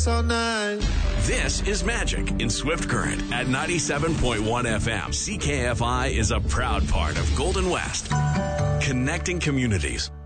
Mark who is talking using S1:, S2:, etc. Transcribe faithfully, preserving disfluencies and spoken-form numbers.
S1: dance all night.
S2: This is Magic in Swift Current at ninety-seven point one F M. C K F I is a proud part of Golden West, connecting communities.